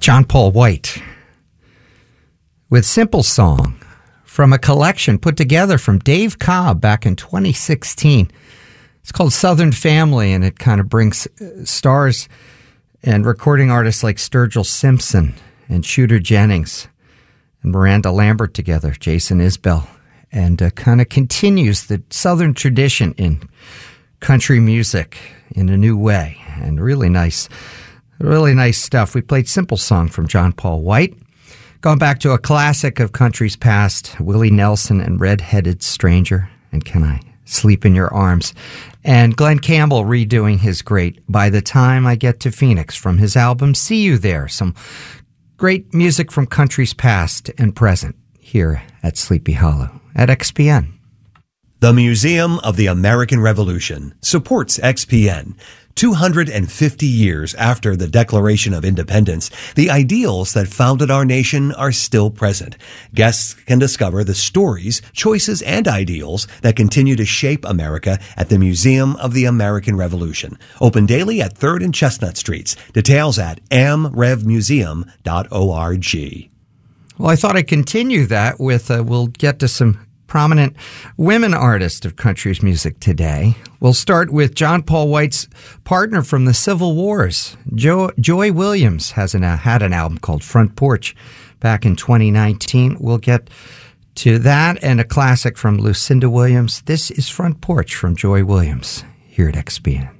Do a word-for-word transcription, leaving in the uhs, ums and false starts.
John Paul White with Simple Song from a collection put together from Dave Cobb back in twenty sixteen. It's called Southern Family, and it kind of brings stars and recording artists like Sturgill Simpson and Shooter Jennings and Miranda Lambert together, Jason Isbell, and uh, kind of continues the Southern tradition in country music in a new way, and really nice, really nice stuff. We played Simple Song from John Paul White. Going back to a classic of country's past, Willie Nelson and Red-Headed Stranger, and Can I Sleep in Your Arms? And Glenn Campbell redoing his great By the Time I Get to Phoenix from his album See You There. Some great music from country's past and present here at Sleepy Hollow at X P N. The Museum of the American Revolution supports X P N. two hundred fifty years after the Declaration of Independence, the ideals that founded our nation are still present. Guests can discover the stories, choices, and ideals that continue to shape America at the Museum of the American Revolution. Open daily at third and Chestnut Streets. Details at am rev museum dot org. Well, I thought I'd continue that with, uh, we'll get to some prominent women artists of country's music today. We'll start with John Paul White's partner from the Civil Wars. Jo- Joy Williams has an, uh, had an album called Front Porch back in twenty nineteen. We'll get to that and a classic from Lucinda Williams. This is Front Porch from Joy Williams here at X P N.